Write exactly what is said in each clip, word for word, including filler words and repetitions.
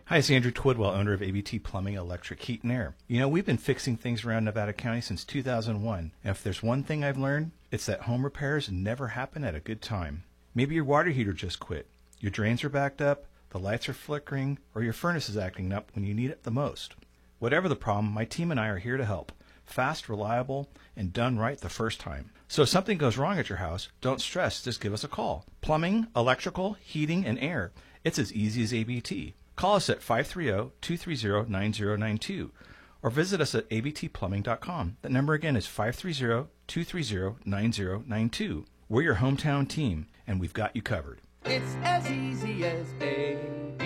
Hi, it's Andrew Twidwell, owner of A B T Plumbing, Electric, Heat, and Air. You know, we've been fixing things around Nevada County since two thousand one. And if there's one thing I've learned, it's that home repairs never happen at a good time. Maybe your water heater just quit, your drains are backed up, the lights are flickering, or your furnace is acting up when you need it the most. Whatever the problem, my team and I are here to help. Fast, reliable, and done right the first time. So if something goes wrong at your house, don't stress, just give us a call. Plumbing, electrical, heating, and air. It's as easy as A B T. Call us at five three zero, two three zero, nine zero nine two or visit us at a b t plumbing dot com. That number again is five three zero, two three zero, nine zero nine two. We're your hometown team, and we've got you covered. It's as easy as A B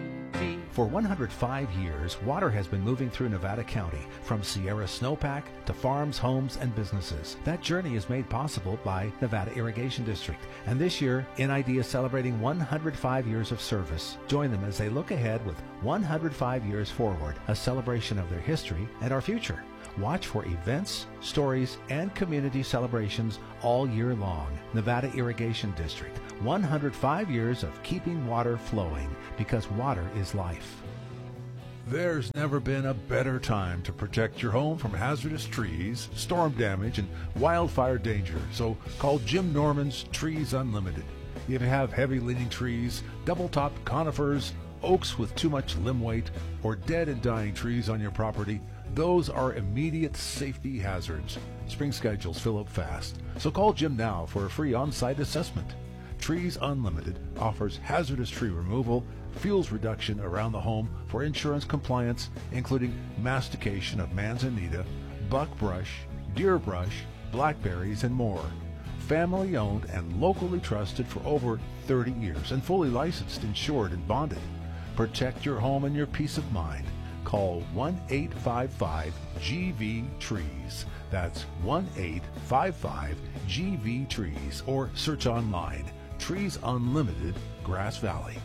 T. For one hundred five years, water has been moving through Nevada County, from Sierra Snowpack to farms, homes, and businesses. That journey is made possible by Nevada Irrigation District. And this year, N I D is celebrating one hundred five years of service. Join them as they look ahead with one hundred five years forward, a celebration of their history and our future. Watch for events, stories, and community celebrations all year long. Nevada Irrigation District, one hundred five years of keeping water flowing, because water is life. There's never been a better time to protect your home from hazardous trees, storm damage, and wildfire danger. So call Jim Norman's Trees Unlimited. If you have heavy-leaning trees, double-topped conifers, oaks with too much limb weight, or dead and dying trees on your property, those are immediate safety hazards. Spring schedules fill up fast, so call Jim now for a free on-site assessment. Trees Unlimited offers hazardous tree removal, fuels reduction around the home for insurance compliance, including mastication of manzanita, buckbrush, deer brush, blackberries, and more. Family owned and locally trusted for over thirty years and fully licensed, insured, and bonded. Protect your home and your peace of mind. Call one eight five five G V trees. That's one eight five five G V trees, or search online. Trees Unlimited, Grass Valley.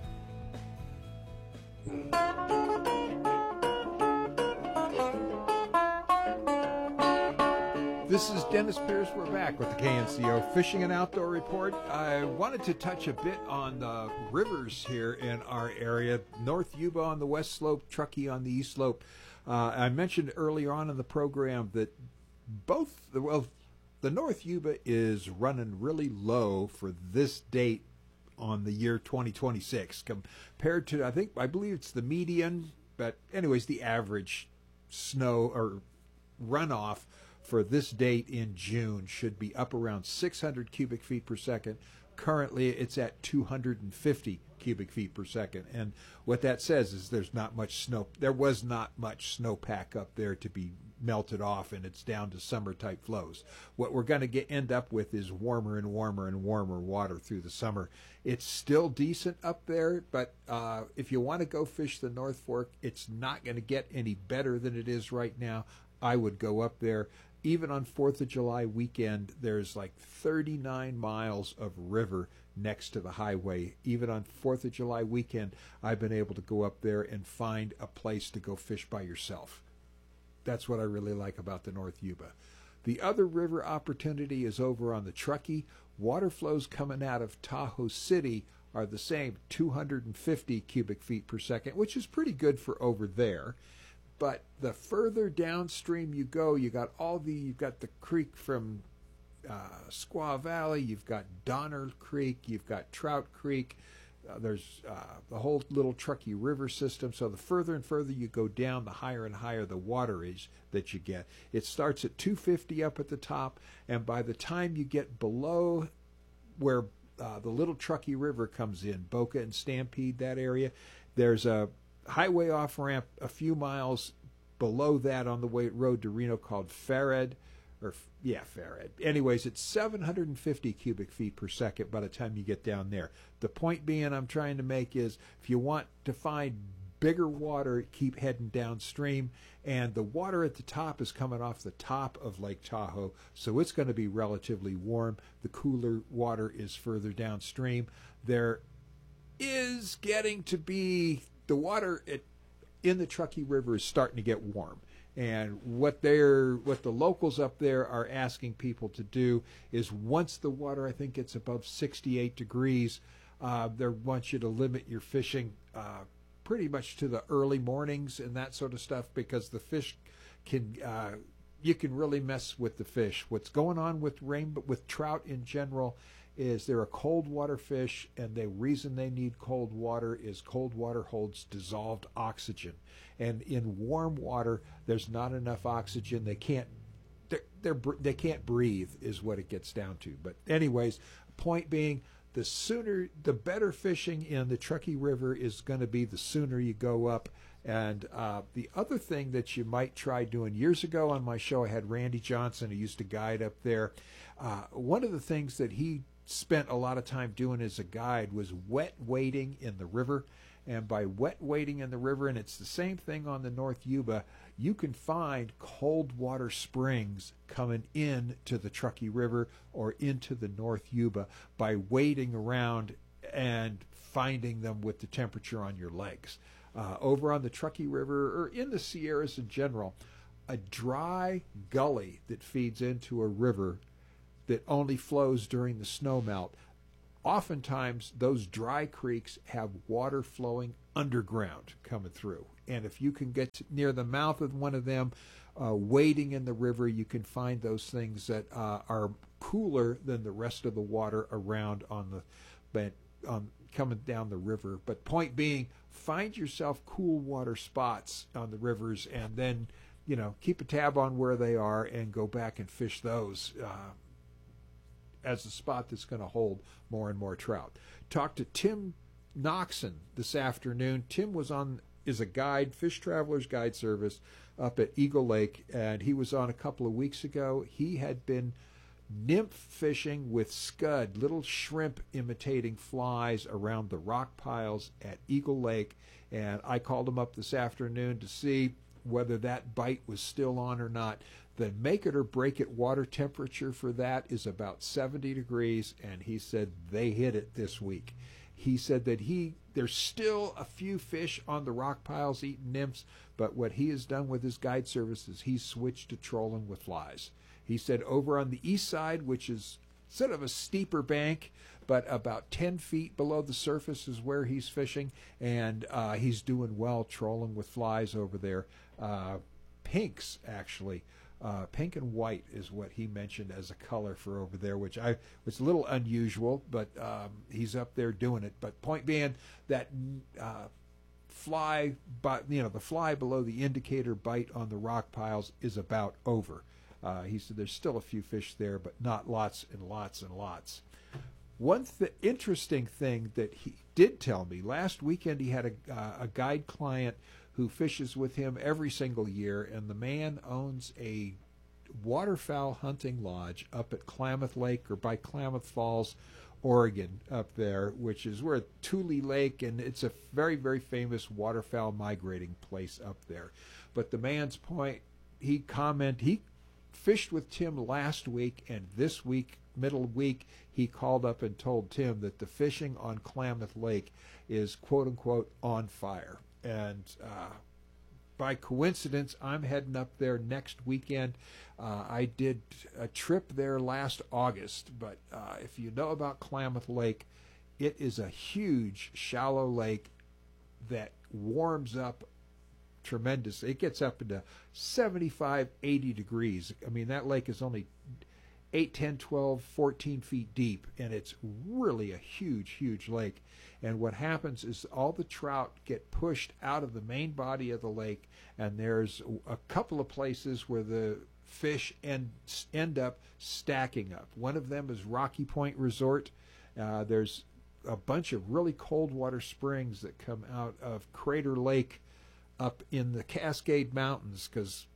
This is Dennis Pierce. We're back with the K N C O Fishing and Outdoor Report. I wanted to touch a bit on the rivers here in our area. North Yuba on the west slope, Truckee on the east slope. Uh, I mentioned earlier on in the program that both, well, the North Yuba is running really low for this date on the year twenty twenty-six compared to, I think, I believe it's the median, but anyways, the average snow or runoff for this date in June should be up around six hundred cubic feet per second. Currently, it's at two hundred fifty cubic feet per second. And what that says is there's not much snow. There was not much snowpack up there to be melted off, and it's down to summer-type flows. What we're going to get end up with is warmer and warmer and warmer water through the summer. It's still decent up there, but uh, if you want to go fish the North Fork, it's not going to get any better than it is right now. I would go up there. Even on fourth of July weekend, there's like thirty-nine miles of river next to the highway. Even on fourth of July weekend, I've been able to go up there and find a place to go fish by yourself. That's what I really like about the North Yuba. The other river opportunity is over on the Truckee. Water flows coming out of Tahoe City are the same, two hundred fifty cubic feet per second, which is pretty good for over there. But the further downstream you go, you got all the, you've got the creek from uh, Squaw Valley, you've got Donner Creek, you've got Trout Creek, uh, there's uh, the whole little Truckee River system. So the further and further you go down, the higher and higher the water is that you get. It starts at two fifty up at the top, and by the time you get below where uh, the little Truckee River comes in, Boca and Stampede, that area, there's a highway off ramp a few miles below that on the way road to Reno called Fared, or yeah, Fared. Anyways, it's seven hundred fifty cubic feet per second by the time you get down there. The point being I'm trying to make is if you want to find bigger water, keep heading downstream, and the water at the top is coming off the top of Lake Tahoe, so it's going to be relatively warm. The cooler water is further downstream. There is getting to be the water it, in the Truckee River is starting to get warm. And what they're, what the locals up there are asking people to do is once the water, I think, gets above sixty-eight degrees, uh, they want you to limit your fishing uh, pretty much to the early mornings and that sort of stuff, because the fish can uh, you can really mess with the fish. What's going on with rainbow with trout in general is they're a cold water fish, and the reason they need cold water is cold water holds dissolved oxygen, and in warm water there's not enough oxygen. They can't they're, they're they can't breathe is what it gets down to. But anyways, point being, the sooner, the better fishing in the Truckee River is going to be the sooner you go up. And uh, the other thing that you might try doing, years ago on my show, I had Randy Johnson, who used to guide up there. Uh, one of the things that he spent a lot of time doing as a guide was wet wading in the river. And by wet wading in the river, and it's the same thing on the North Yuba, you can find cold water springs coming in to the Truckee River or into the North Yuba by wading around and finding them with the temperature on your legs. Uh, over on the Truckee River, or in the Sierras in general, a dry gully that feeds into a river that only flows during the snowmelt, oftentimes those dry creeks have water flowing underground coming through. And if you can get to near the mouth of one of them, uh, wading in the river, you can find those things that uh, are cooler than the rest of the water around on the but on coming down the river. But point being, find yourself cool water spots on the rivers, and then, you know, keep a tab on where they are and go back and fish those uh, as a spot that's going to hold more and more trout. Talked to Tim Noxon this afternoon. Tim was on is a guide, Fish Travelers Guide Service, up at Eagle Lake, and he was on a couple of weeks ago. He had been nymph fishing with scud, little shrimp imitating flies around the rock piles at Eagle Lake, and I called him up this afternoon to see whether that bite was still on or not. The make it or break it water temperature for that is about seventy degrees, and he said they hit it this week. He said that he there's still a few fish on the rock piles eating nymphs, but what he has done with his guide service is he's switched to trolling with flies. He said over on the east side, which is sort of a steeper bank, but about ten feet below the surface is where he's fishing, and uh, he's doing well trolling with flies over there. Uh, pinks, actually. Uh, pink and white is what he mentioned as a color for over there, which I was a little unusual, but um, he's up there doing it. But point being, that uh, fly, but you know, the fly below the indicator bite on the rock piles is about over. Uh, he said there's still a few fish there, but not lots and lots and lots. One th- interesting thing that he did tell me, last weekend he had a, uh, a guide client who fishes with him every single year, and the man owns a waterfowl hunting lodge up at Klamath Lake, or by Klamath Falls, Oregon, up there, which is where Tule Lake, and it's a very, very famous waterfowl migrating place up there. But the man's point, he comment, he fished with Tim last week, and this week, middle week, he called up and told Tim that the fishing on Klamath Lake is quote-unquote on fire. And uh, by coincidence, I'm heading up there next weekend. Uh, I did a trip there last August, but uh, if you know about Klamath Lake, it is a huge, shallow lake that warms up tremendously. It gets up into seventy-five, eighty degrees. I mean, that lake is only eight, ten, twelve, fourteen feet deep, and it's really a huge, huge lake. And what happens is all the trout get pushed out of the main body of the lake, and there's a couple of places where the fish end, end up stacking up. One of them is Rocky Point Resort. Uh, there's a bunch of really cold water springs that come out of Crater Lake up in the Cascade Mountains, because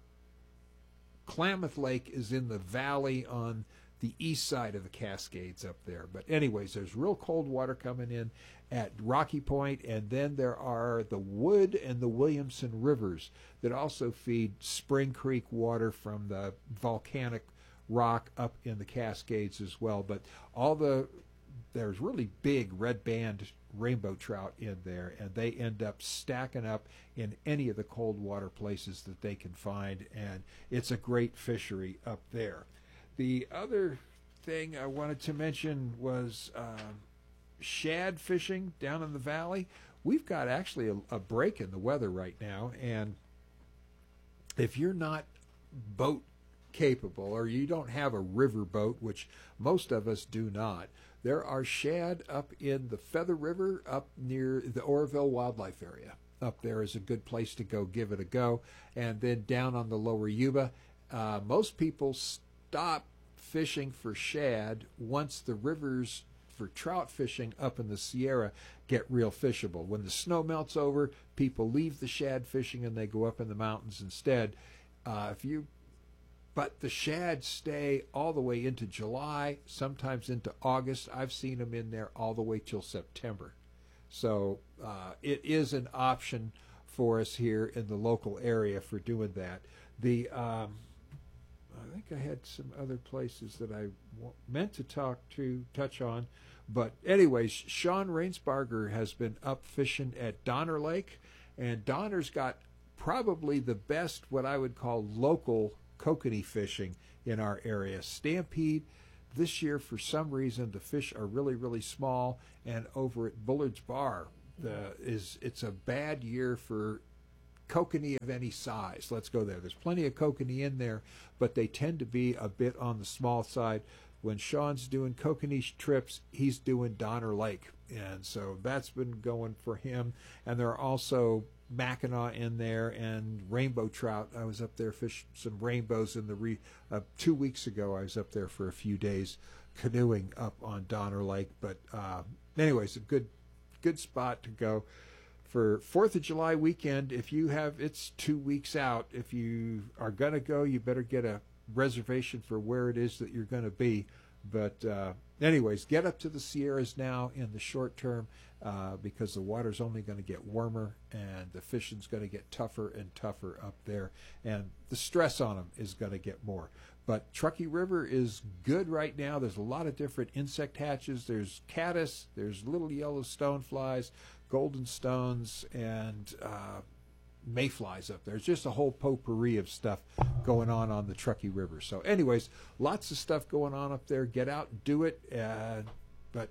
Klamath Lake is in the valley on the east side of the Cascades up there. But anyways, there's real cold water coming in at Rocky Point, and then there are the Wood and the Williamson rivers that also feed Spring Creek water from the volcanic rock up in the Cascades as well. But all the there's really big red band rainbow trout in there, and they end up stacking up in any of the cold water places that they can find, and it's a great fishery up there. The other thing I wanted to mention was um, shad fishing down in the valley. we've got actually a, a break in the weather right now, and if you're not boat capable or you don't have a river boat, which most of us do not, there are shad up in the Feather River up near the Oroville Wildlife Area. Up there is a good place to go give it a go. And then down on the lower Yuba, uh, most people stop fishing for shad once the rivers for trout fishing up in the Sierra get real fishable. When the snow melts over, people leave the shad fishing and they go up in the mountains instead. Uh, if you But the shad stay all the way into July, sometimes into August. I've seen them in there all the way till September. So uh, it is an option for us here in the local area for doing that. The um, I think I had some other places that I w- meant to talk to, touch on. But anyways, Sean Rainsbarger has been up fishing at Donner Lake. And Donner's got probably the best, what I would call local kokanee fishing in our area. Stampede, this year for some reason the fish are really, really small, and over at Bullard's Bar, the, is it's a bad year for kokanee of any size. Let's go there. There's plenty of kokanee in there, but they tend to be a bit on the small side. When Sean's doing kokanee trips, he's doing Donner Lake, and so that's been going for him. And there are also Mackinac in there and rainbow trout. I was up there fishing some rainbows in the re uh, two weeks ago. I was up there for a few days canoeing up on Donner Lake. But uh, anyways, a good good spot to go for Fourth of July weekend. If you have, it's two weeks out. If you are gonna go, you better get a reservation for where it is that you're gonna be. But uh, anyways, get up to the Sierras now in the short term uh, because the water's only going to get warmer and the fishing's going to get tougher and tougher up there, and the stress on them is going to get more. But Truckee River is good right now. There's a lot of different insect hatches. There's caddis, there's little yellow stoneflies, golden stones, and uh, mayflies up there. It's just a whole potpourri of stuff going on on the Truckee River. So anyways, lots of stuff going on up there. Get out and do it. Uh, but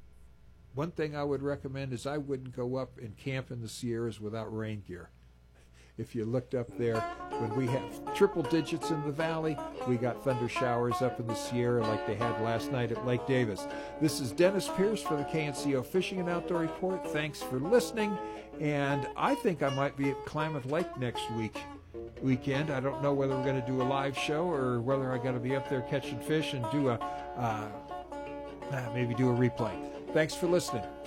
one thing I would recommend is I wouldn't go up and camp in the Sierras without rain gear. If you looked up there, when we have triple digits in the valley, we got thunder showers up in the Sierra like they had last night at Lake Davis. This is Dennis Pierce for the K N C O Fishing and Outdoor Report. Thanks for listening. And I think I might be at Klamath Lake next week weekend. I don't know whether we're going to do a live show or whether I got to be up there catching fish and do a uh, maybe do a replay. Thanks for listening.